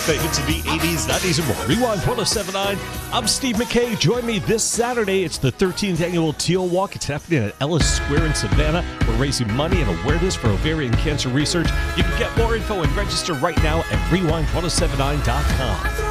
The hits of the 80s, 90s, and more. Rewind 1079. I'm Steve McKay. Join me this Saturday. It's the 13th annual Teal Walk. It's happening at Ellis Square in Savannah. We're raising money and awareness for ovarian cancer research. You can get more info and register right now at rewind1079.com.